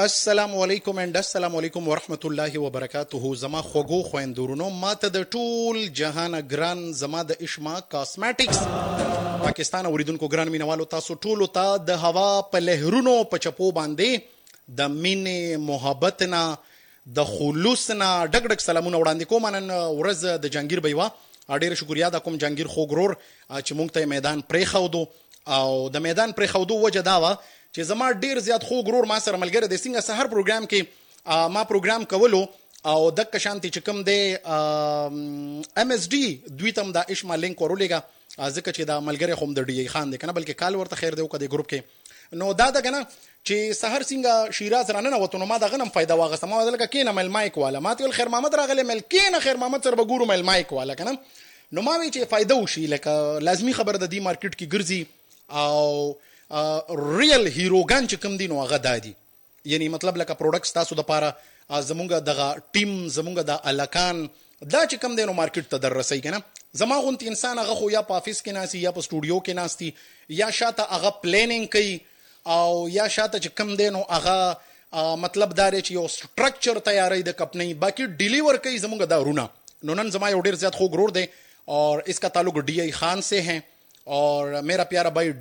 السلام علیکم اند السلام علیکم ورحمت الله وبرکاته. زما خوږو خويندورونو، ماته د ټول جهان ګران زما د اشما کاسمیټکس پاکستان اوریدونکو ګران مینوالو، تاسو ټولو ته د هوا په لهرونو په چپو باندې د مینې محبت نه د خلوص نه ډک ډک سلامونه وړاندې کوم. نن ورځ د جهانگیر بیوا ډیر شکریا د کوم جهانگیر خوګرور چې مونږ ته میدان پرې خودو او د میدان پرې خودو وجه دا و چې زما ډیر زیات خو ګرور ما سره ملګری د څنګه سحر پروګرام کې ما پروګرام کولو او د کشانتي چې کوم دی ام اس ډي دوی تم د اشما لینک ورولېګا ځکه چې دا ملګری خوم د ډي خان دی کنه، بلکې کال ورته خیر دی او کده ګروپ کې نو دا کنه چې سحر څنګه شیراز رانه وته نو ما دا غنم فائدہ واغسته. ما ودل کینه مل مایک والا ما ته خیر محمد راغله مل کینه خیر محمد سره بګورو مل مایک والا کنه، نو ما وی چې فائدہ وشي لکه لازمی خبر د دې مارکیټ کې ګرځي او ریل هیروګان چې کوم دي نو هغه دادي، یعنی مطلب لکه پروډکټس تاسو د پاره زمونږ د ټیم زمونږ د الکان دا چې کوم دی نو مارکیټ ته در رسي کنه. زما غونتی انسان هغه خو یا په افیس کې ناسي یا په سټوډیو کې ناسي یا شاته هغه پلانینګ کوي او یا شاته چې کوم دی نو هغه مطلب دا چې یو سټرکچر تیاری د کمپنی باقي ډیلیور کوي زمونږ دا رونه. نو نن زما یو ډیر زیات خو ګرور دی اور اس کا تعلق ڈی آئی خان سے ہے اور میرا پیارا بھائی